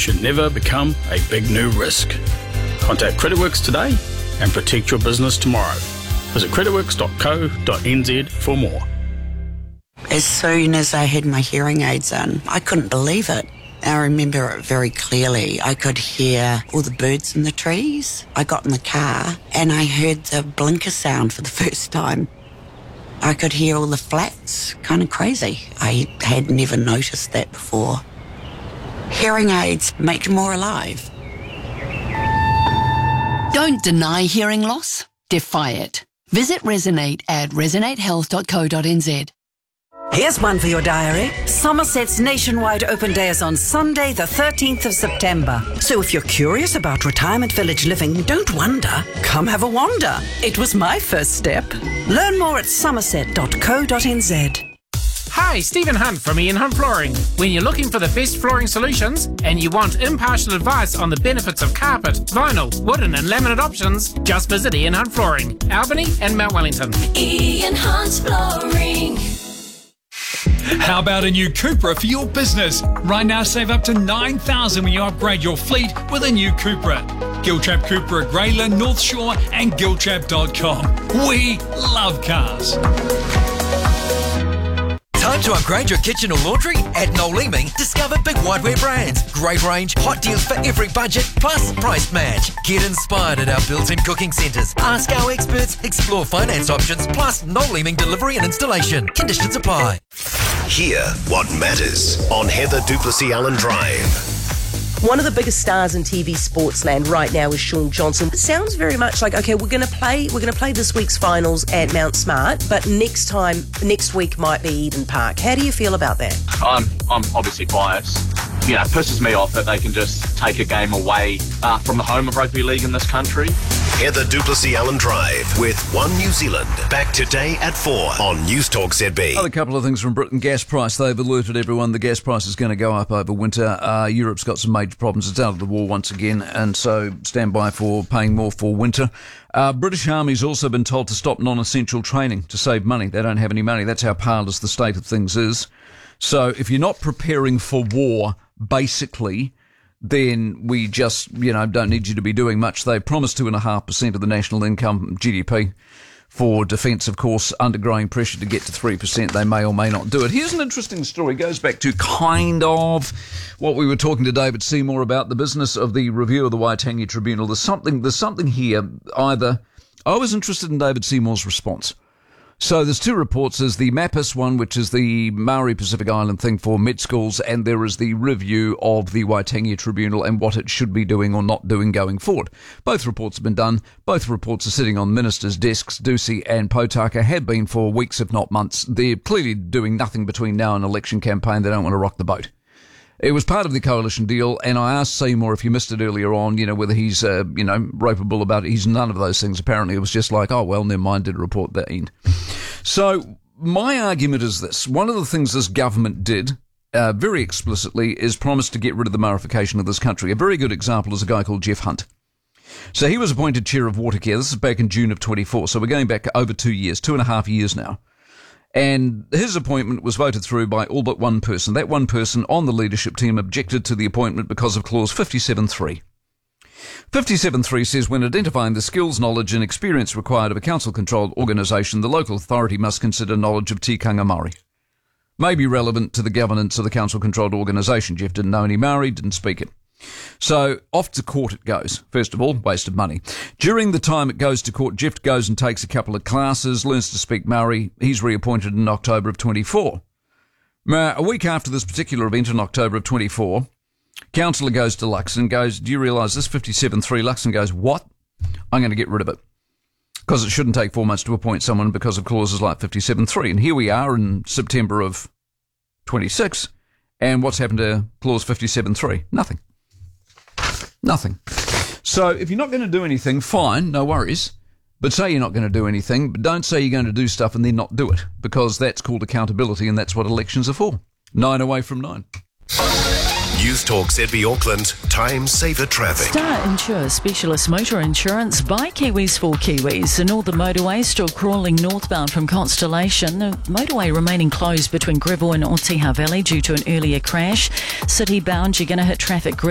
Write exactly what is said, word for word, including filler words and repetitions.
should never become a big new risk. Contact CreditWorks today and protect your business tomorrow. Visit creditworks dot co dot n z for more. As soon as I had my hearing aids on, I couldn't believe it. I remember it very clearly. I could hear all the birds in the trees. I got in the car and I heard the blinker sound for the first time. I could hear all the flats, kind of crazy. I had never noticed that before. Hearing aids make you more alive. Don't deny hearing loss, defy it. Visit Resonate at resonate health dot co dot n z. Here's one for your diary. Somerset's nationwide open day is on Sunday, the thirteenth of September. So if you're curious about retirement village living, don't wonder. Come have a wander. It was my first step. Learn more at somerset dot co dot n z. Hi, Stephen Hunt from Ian Hunt Flooring. When you're looking for the best flooring solutions and you want impartial advice on the benefits of carpet, vinyl, wooden and laminate options, just visit Ian Hunt Flooring, Albany and Mount Wellington. Ian Hunt Flooring. How about a new Cupra for your business? Right now, save up to nine thousand dollars when you upgrade your fleet with a new Cupra. Giltrap Cupra at Grayland, North Shore and giltrap dot com. We love cars. Time to upgrade your kitchen or laundry? At Noel Leeming, discover big whiteware brands, great range, hot deals for every budget, plus price match. Get inspired at our built-in cooking centres. Ask our experts, explore finance options, plus Noel Leeming delivery and installation. Conditions apply. Hear what matters on Heather Duplessis Allen Drive. One of the biggest stars in T V sports land right now is Shaun Johnson. It sounds very much like, okay, we're going to play we're going to play this week's finals at Mount Smart, but next time, next week might be Eden Park. How do you feel about that? I'm I'm obviously biased. You know, it pisses me off that they can just take a game away uh, from the home of rugby league in this country. Heather Duplessis Allen Drive with One New Zealand. Back today at four on News Talk Z B. Another couple of things from Britain. Gas price. They've alerted everyone the gas price is going to go up over winter. Uh, Europe's got some major problems. It's out of the war once again, and so stand by for paying more for winter. Uh, British Army's also been told to stop non-essential training to save money. They don't have any money. That's how powerless the state of things is. So if you're not preparing for war, basically, then we just, you know, don't need you to be doing much. They promised two and a half percent of the national income, G D P, for defence, of course, under growing pressure to get to three percent. They may or may not do it. Here's an interesting story. It goes back to kind of what we were talking to David Seymour about, the business of the review of the Waitangi Tribunal. There's something, there's something here. Either, I was interested in David Seymour's response. So there's two reports. There's the MAPIS one, which is the Maori Pacific Island thing for med schools, and there is the review of the Waitangi Tribunal and what it should be doing or not doing going forward. Both reports have been done. Both reports are sitting on ministers' desks. Ducey and Potaka have been for weeks, if not months. They're clearly doing nothing between now and election campaign. They don't want to rock the boat. It was part of the coalition deal, and I asked Seymour if you missed it earlier on, you know, whether he's, uh, you know, ropeable about it. He's none of those things, apparently. It was just like, oh, well, never mind, did a report that end. So my argument is this. One of the things this government did uh, very explicitly is promise to get rid of the Maorification of this country. A very good example is a guy called Jeff Hunt. So he was appointed chair of Watercare. This is back in June of twenty-four, so we're going back over two years, two and a half years now. And his appointment was voted through by all but one person. That one person on the leadership team objected to the appointment because of clause fifty-seven three. fifty-seven three says when identifying the skills, knowledge and experience required of a council-controlled organisation, the local authority must consider knowledge of tikanga Māori. May be relevant to the governance of the council-controlled organisation. Jeff didn't know any Maori, didn't speak it. So off to court it goes. First of all, waste of money. During the time it goes to court, Jeff goes and takes a couple of classes, learns to speak Maori. He's reappointed in October of twenty-four. Now, a week after this particular event in October of twenty-four, councillor goes to Lux and goes, do you realise this fifty-seven three? Lux and goes, what? I'm going to get rid of it. Because it shouldn't take four months to appoint someone because of clauses like fifty-seven three. And here we are in September of twenty-six. And what's happened to clause fifty-seven three? Nothing. Nothing. So if you're not going to do anything, fine, no worries. But say you're not going to do anything, but don't say you're going to do stuff and then not do it, because that's called accountability and that's what elections are for. Nine away from nine. News Talk Z B Auckland, time saver traffic. Star Insure Specialist Motor Insurance by Kiwis for Kiwis. The Northern Motorway still crawling northbound from Constellation. The motorway remaining closed between Greville and Otiha Valley due to an earlier crash. City bound, you're going to hit traffic